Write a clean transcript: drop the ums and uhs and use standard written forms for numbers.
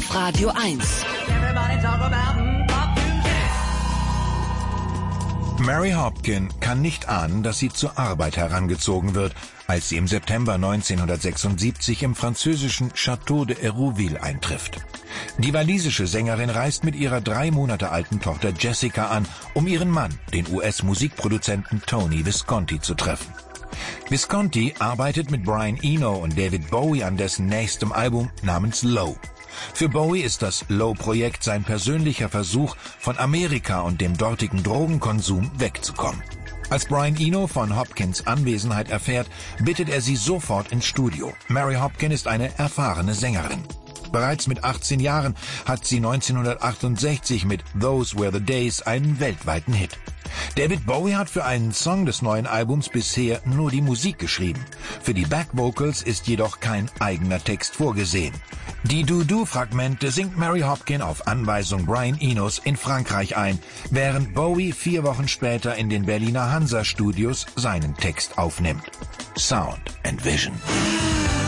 auf Radio 1. Mary Hopkin kann nicht ahnen, dass sie zur Arbeit herangezogen wird, als sie im September 1976 im französischen Château de Hérouville eintrifft. Die walisische Sängerin reist mit ihrer 3 Monate alten Tochter Jessica an, um ihren Mann, den US-Musikproduzenten Tony Visconti, zu treffen. Visconti arbeitet mit Brian Eno und David Bowie an dessen nächstem Album namens Low. Für Bowie ist das Low-Projekt sein persönlicher Versuch, von Amerika und dem dortigen Drogenkonsum wegzukommen. Als Brian Eno von Hopkins Anwesenheit erfährt, bittet er sie sofort ins Studio. Mary Hopkin ist eine erfahrene Sängerin. Bereits mit 18 Jahren hat sie 1968 mit Those Were the Days einen weltweiten Hit. David Bowie hat für einen Song des neuen Albums bisher nur die Musik geschrieben. Für die Backvocals ist jedoch kein eigener Text vorgesehen. Die Do-Do-Fragmente singt Mary Hopkin auf Anweisung Brian Enos in Frankreich ein, während Bowie 4 Wochen später in den Berliner Hansa-Studios seinen Text aufnimmt. Sound and Vision.